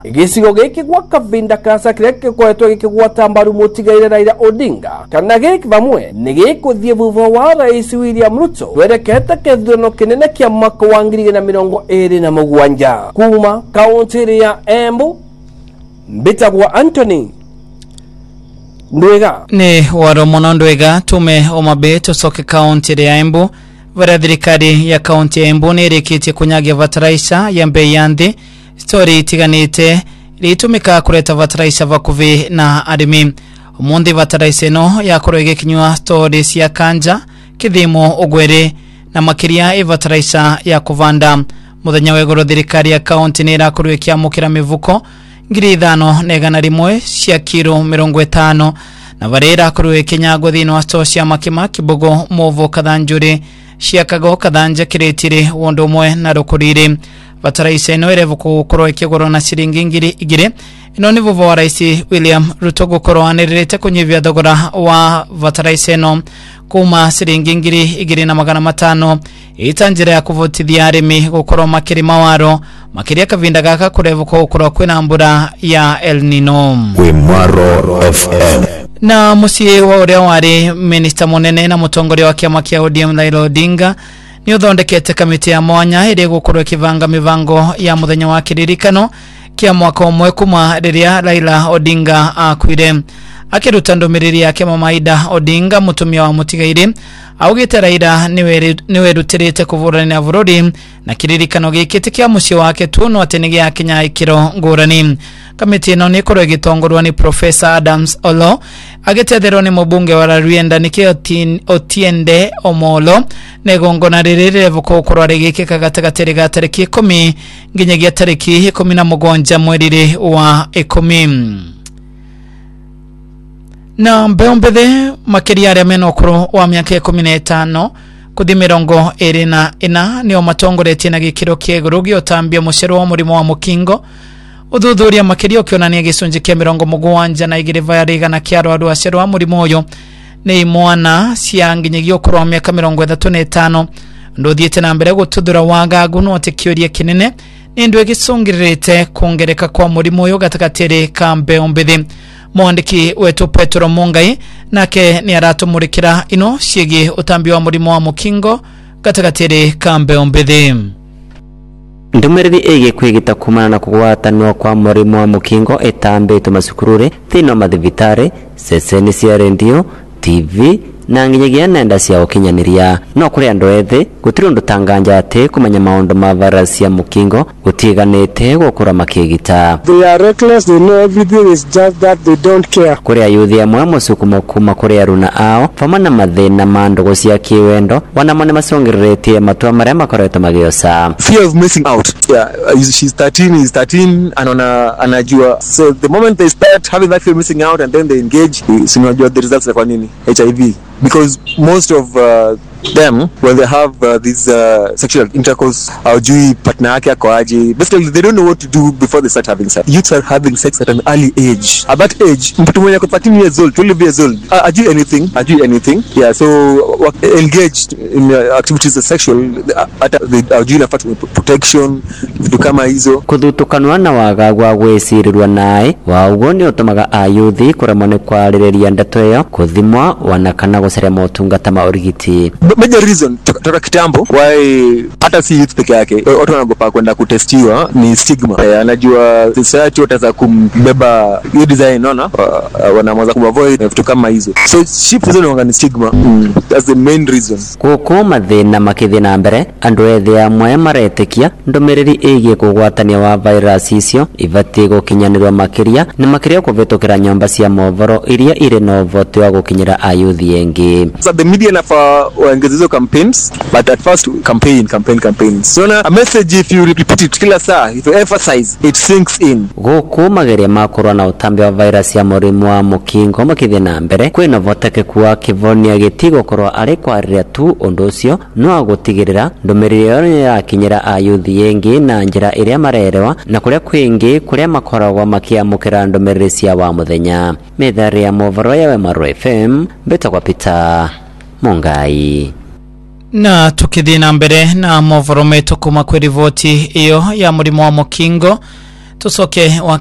Igisigo giki gwa Kavinda Kasa kireke kwetwo gikigwata mbaru mutigaire Raila Odinga kana giki bamwe nigikuthie vuva wa Rais William Ruto werekete kethurano kinene kia mwaka wa 2027 kuma kaunti ya Embu. Mbitagwa Anthony Ndwega ni waro muno Ndwega tume omabeto soke kaunti ya Embu vara thirikari ya kaunti ya Embu nirikitie kunyagia vataraisa ya mbei yandi story tiganite ritumika kureta vataraisa vakuvi na arimi. Umundi vataraisa no yakorege kinywa stories ya kanja kithimo ogwere na makiria evataraisa ya kuvanda. Muthenya wegoro thirikari ya kaunti nira kurwekia mukira mivuko 5,100 cia kilo 50 na varera kurwe kinyago thino asto cia makima kibogo movo kathanjuri cia kago kathanja kiretire wondo mwe na rukurire. Vataraisa ino erevuko kurwe kigoro na ciringi 2,000 ino ni vuva wa Rais William Ruto gukoro anirete kunyivia thogora wa vataraisa ino kuma ciringi 2,500 itanjira ya kuvutithia arimi gukoro makiri mawaro makiria Kavinda gaka kurevuko gukoro kwina mbura ya El Nino. Wimaro FM Na musie wa uria wari Minister munene na mutongoria wa kiama kia ODM Raila Odinga ni uthondekete kamiti ya mwanya iri gukoro kivanga mivango ya muthenya wa kiririkano kia mwaka umwe kuma riria Raila Odinga akwire. Akiruta ndomiriri yake Mama Ida Odinga mutumia wa mutigaire augite Raila niwe rutirite kuvurana vururi na kiririkano gikite kia mucio wake tuno atenege ya Kenya ikiro ngurani. Kamiti ino ni koro gitongorwa ni Professor Adams Olo agitethero ni mubunge wa Rarienda nikio Otiende Omolo negongona ririre vuko kurware gikika gatagatere gatariki 10 nginyagia tariki 17 mweri wa 10. Na mbeombethe makiria aria mena ukuru wa miaka 15 kuthi 24 nio matongoretie na gikiro kieguru giotambia mucero wa murimo wa mukingo. Uthuthuria makiria ukionania gicunji kia 72 vairigana kia arwaru acero wa murimo uyu ni imwana cia nginyagio ukuru wa miaka 35 nduthiete na mbere gututhura wagagu no atikioria kinene ni ndwe gicungirite kuongereka kwa murimo uyu gatagatere ka mbeombethe. Mwandiki wetu Petro Mungai nake ni aratumurikira ino ciegi utambi wa murimo wa mukingo gatagatere ka mbeombethe. Ndumereri ege kwigita kumana na kugwatanwa kwa murimo wa mukingo etambetwo masukurure thino mathivitare ceceni cia radio TV na nginyagia nenda cia ukinyaniria no kuri andu ethe gutiri undu tanganja ate kumanya maundu ma virus ya mukingo gutiganite gukura makigita. They are reckless, they know everything, is just that they don't care. Kuri ayuthi amwe musukumo kuma kuri aruna ao famana mathina mandogo cia kiwendo wanamone masongeretie matwa maria makoretwo magiosa. Fear of missing out. Yeah, she's 13 anajua. So the moment they start having that fear of missing out and then they engage, sinajua the results za kwa nini HIV, because most of them when they have this sexual intercourse aujui partner yake akoaje, basically they don't know what to do before they start having sex. Youths are having sex at an early age. At that age mtu mwenye 13 years old, 12 years old ajui anything. Yeah, so engaged in activities of sexual at ajui na protection vitu kama hizo. Kuthutukanwa na wagagwa gwicirirwa nae waugo ni utumaga ayuthi kuramone kwarireria ndeto yo kuthimwa wanakana gucaria motungata ma urigiti. Major reason toka kitambo why hata si youth peke yake watu wanagopa kwenda kutestiwa ni stigma. Anajua society wataza kumbeba hiyo design unaona, wanamwaza kuavoid vitu kama hizo. So shift hizo ni stigma. That's the main reason. Kuko mathina makithina mbere andu ethe amwe maretekia ndomereri igie kugwatania wa virus icio ibati gukinyanirwa makiria na makiria kuvitukira nyomba cia movoro iria ire no vote wa gukinyira ayuthi engi. So the media na for engezo campaigns, but at first campaign. So a message, if you repeat it kila saa, if you emphasize, it sinks in. Guku mageria makorwa na utambi wa virus ya murimo wa mukingo makithia na mbere kwina voteke kuwa kivonia gitigo korwa ari kwariria tu undu ucio no agutigirira ndomereri yo yakinyira ayuthi engi na njira iria marerewa na kuria kwingi kuria makoragwa makiamukira ndomereri cia wa muthenya. Methari ya movoro ya Wimaro FM betagwa Peter Mungai. Na tukithina mbere na movoro metu kuma kwi rivoti iyo ya murimo wa mukingo tusoke